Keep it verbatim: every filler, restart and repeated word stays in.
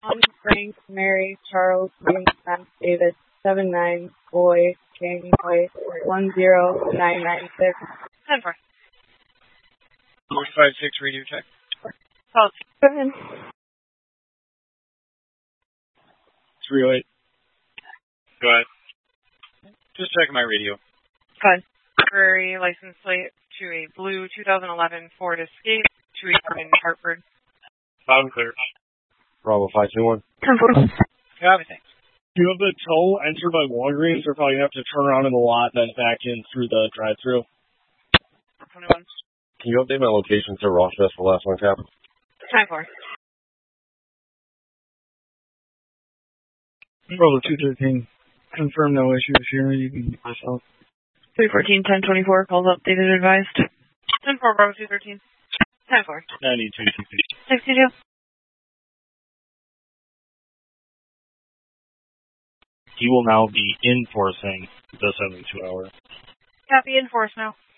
John, Frank, Mary, Charles, James, Matt, David, seven nine, boy, King, boy, one zero nine nine six. ten four. five six radio check. Policy. Seven. three oh eight. Go ahead. Just checking my radio. Go ahead. Temporary license plate to a blue two thousand eleven Ford Escape to a in Hartford. Loud and clear. Bravo five two one. ten four. Copy, thanks. Do you have the tow entered by Walgreens, or probably have to turn around in the lot and then back in through the drive-through? twenty-one. Can you update my location to Rochester for last one, Cap? ten four. Bravo two thirteen. Confirm no issues here. You can myself. three fourteen, ten twenty-four. Calls updated advised. ten four, Bravo two thirteen. ten four. ninety-two sixty. sixty-two. He will now be enforcing the seventy-two hour. Copy, enforce now.